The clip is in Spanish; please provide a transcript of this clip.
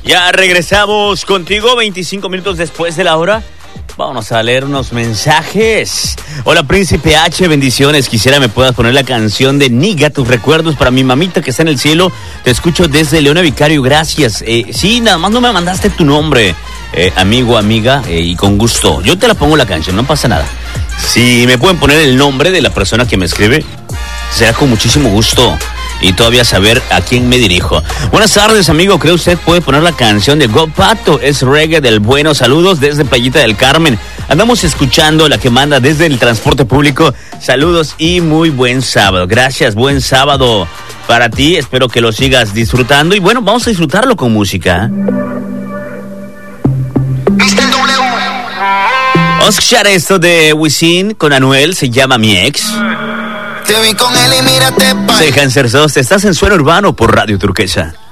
Ya regresamos contigo 25 minutos después de la hora. Vámonos a leer unos mensajes. Hola, Príncipe H, bendiciones. Quisiera me puedas poner la canción de Niga, tus recuerdos para mi mamita que está en el cielo. Te escucho desde Leona Vicario, gracias. Sí, nada más no me mandaste tu nombre, amigo, amiga, y con gusto. Yo te la pongo la canción, no pasa nada. Si me pueden poner el nombre de la persona que me escribe, será con muchísimo gusto. Y todavía saber a quién me dirijo. Buenas tardes, amigo. ¿Cree usted puede poner la canción de Go Pato? Es reggae del bueno. Saludos desde Playita del Carmen. Andamos escuchando la que manda desde el transporte público. Saludos y muy buen sábado. Gracias, buen sábado para ti. Espero que lo sigas disfrutando. Y bueno, vamos a disfrutarlo con música. Vamos a escuchar esto de Wisin con Anuel. Se llama Mi Ex. Te vi con él y mírate pa'. Soy Hanser Sos, estás en Suena Urbano por Radio Turquesa.